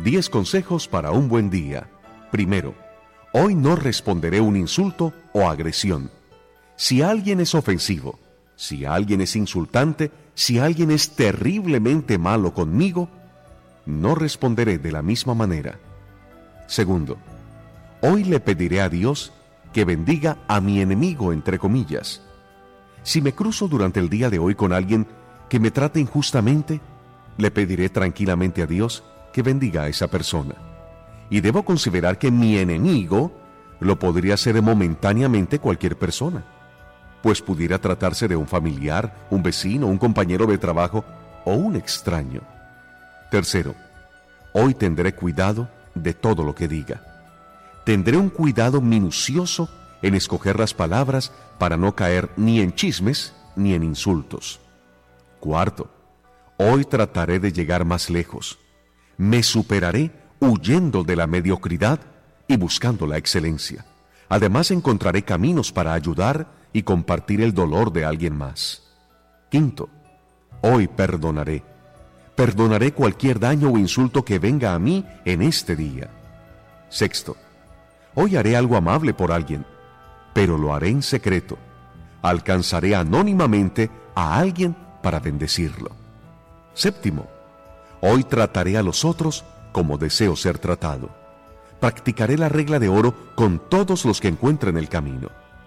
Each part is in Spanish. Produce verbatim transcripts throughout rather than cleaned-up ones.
diez consejos para un buen día. Primero, hoy no responderé un insulto o agresión. Si alguien es ofensivo, si alguien es insultante, si alguien es terriblemente malo conmigo, no responderé de la misma manera. Segundo, hoy le pediré a Dios que bendiga a mi enemigo, entre comillas. Si me cruzo durante el día de hoy con alguien que me trate injustamente, le pediré tranquilamente a Dios que bendiga a esa persona. Y debo considerar que mi enemigo lo podría ser momentáneamente cualquier persona, pues pudiera tratarse de un familiar, un vecino, un compañero de trabajo o un extraño. Tercero, hoy tendré cuidado de todo lo que diga. Tendré un cuidado minucioso en escoger las palabras para no caer ni en chismes ni en insultos. Cuarto, hoy trataré de llegar más lejos. Me superaré huyendo de la mediocridad y buscando la excelencia. Además, encontraré caminos para ayudar y compartir el dolor de alguien más. Quinto, hoy perdonaré. Perdonaré cualquier daño o insulto que venga a mí en este día. Sexto, hoy haré algo amable por alguien, pero lo haré en secreto. Alcanzaré anónimamente a alguien para bendecirlo. Séptimo, hoy trataré a los otros como deseo ser tratado. Practicaré la regla de oro con todos los que encuentre en el camino.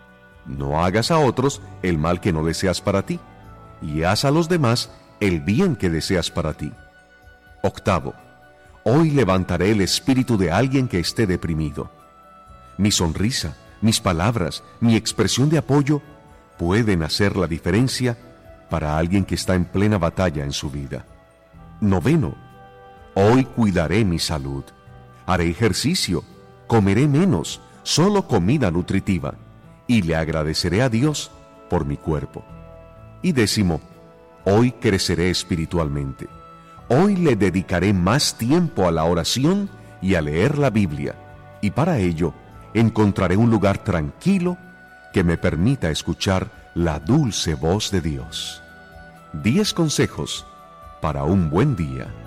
No hagas a otros el mal que no deseas para ti, y haz a los demás el bien que deseas para ti. Octavo, hoy levantaré el espíritu de alguien que esté deprimido. Mi sonrisa, mis palabras, mi expresión de apoyo pueden hacer la diferencia para alguien que está en plena batalla en su vida. Noveno, hoy cuidaré mi salud. Haré ejercicio, comeré menos, solo comida nutritiva, y le agradeceré a Dios por mi cuerpo. Y décimo, hoy creceré espiritualmente. Hoy le dedicaré más tiempo a la oración y a leer la Biblia, y para ello encontraré un lugar tranquilo que me permita escuchar la dulce voz de Dios. Diez consejos para un buen día.